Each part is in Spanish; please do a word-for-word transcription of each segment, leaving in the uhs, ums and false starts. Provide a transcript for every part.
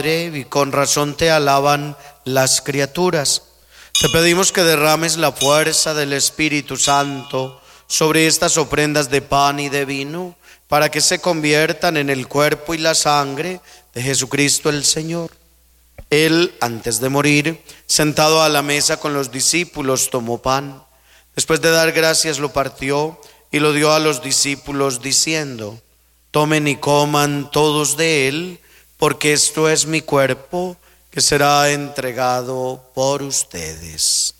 y con razón te alaban las criaturas. Te pedimos que derrames la fuerza del Espíritu Santo sobre estas ofrendas de pan y de vino, para que se conviertan en el cuerpo y la sangre de Jesucristo el Señor. Él, antes de morir, sentado a la mesa con los discípulos, tomó pan. Después de dar gracias, lo partió y lo dio a los discípulos, diciendo: tomen y coman todos de él, porque esto es mi cuerpo, que será entregado por ustedes.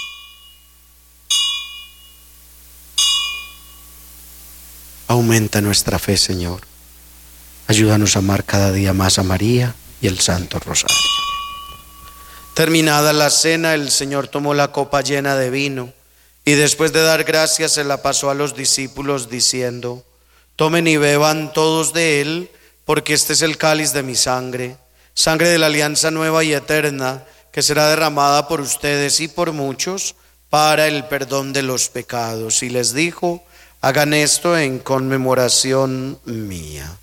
Aumenta nuestra fe, Señor. Ayúdanos a amar cada día más a María y el Santo Rosario. Terminada la cena, el Señor tomó la copa llena de vino y después de dar gracias se la pasó a los discípulos, diciendo: tomen y beban todos de él, porque este es el cáliz de mi sangre, sangre de la alianza nueva y eterna, que será derramada por ustedes y por muchos para el perdón de los pecados. Y les dijo: hagan esto en conmemoración mía.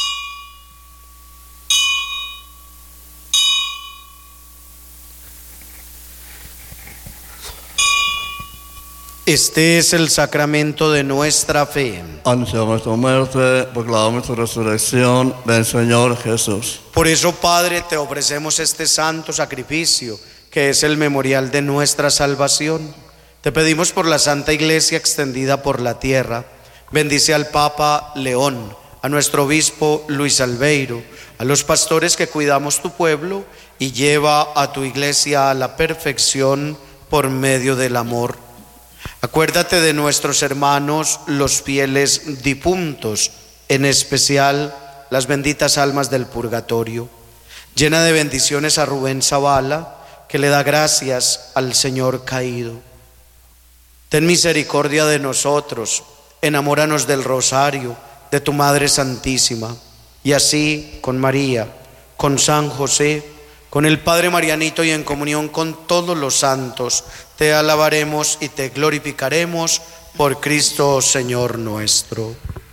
Este es el sacramento de nuestra fe. Anunciamos tu muerte, proclamamos tu resurrección. Ven, Señor Jesús. Por eso, Padre, te ofrecemos este santo sacrificio, que es el memorial de nuestra salvación. Te pedimos por la Santa Iglesia extendida por la tierra. Bendice al Papa León, a nuestro obispo Luis Albeiro, a los pastores que cuidamos tu pueblo, y lleva a tu Iglesia a la perfección por medio del amor. Acuérdate de nuestros hermanos los fieles difuntos, en especial las benditas almas del purgatorio. Llena de bendiciones a Rubén Zavala, que le da gracias al Señor caído. Ten misericordia de nosotros, enamóranos del rosario de tu Madre Santísima, y así con María, con San José, con el Padre Marianito y en comunión con todos los santos, te alabaremos y te glorificaremos por Cristo Señor nuestro.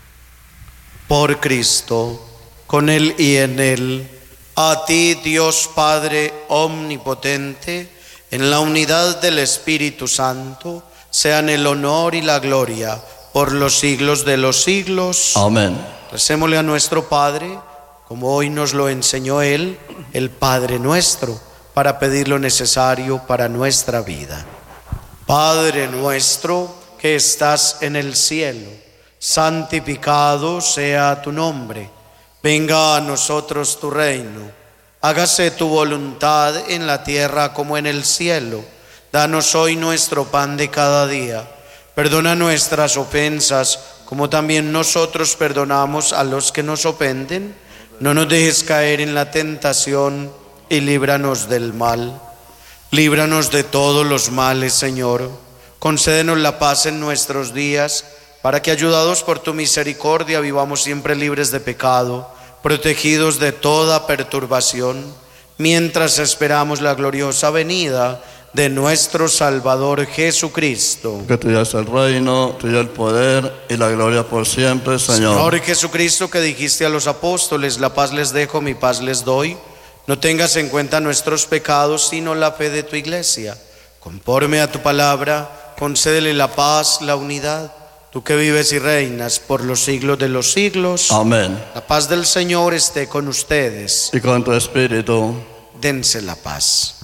Por Cristo, con Él y en Él, a ti Dios Padre omnipotente, en la unidad del Espíritu Santo, sean el honor y la gloria por los siglos de los siglos. Amén. Recémosle a nuestro Padre, como hoy nos lo enseñó Él, el Padre nuestro, para pedir lo necesario para nuestra vida. Padre nuestro que estás en el cielo, santificado sea tu nombre. Venga a nosotros tu reino. Hágase tu voluntad en la tierra como en el cielo. Danos hoy nuestro pan de cada día. Perdona nuestras ofensas, como también nosotros perdonamos a los que nos ofenden. No nos dejes caer en la tentación y líbranos del mal. Líbranos de todos los males, Señor. Concédenos la paz en nuestros días, para que, ayudados por tu misericordia, vivamos siempre libres de pecado, protegidos de toda perturbación, mientras esperamos la gloriosa venida de nuestro Salvador Jesucristo. Que tuyo es el reino, tuyo el poder y la gloria por siempre, Señor. Señor Jesucristo, que dijiste a los apóstoles: la paz les dejo, mi paz les doy. No tengas en cuenta nuestros pecados, sino la fe de tu Iglesia. Conforme a tu palabra, concédele la paz, la unidad. Tú que vives y reinas por los siglos de los siglos. Amén. La paz del Señor esté con ustedes. Y con tu espíritu. Dense la paz.